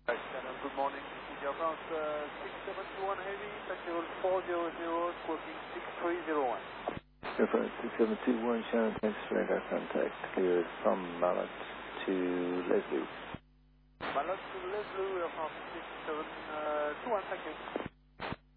Channel, good morning. This is aircraft 6721 Heavy, taxi level 400, squawking 6301. Aircraft 6721 Shannon, thanks for radar contact. Clear from Mallet to Leslie. Mallet to Leslie, aircraft 6721, thank you.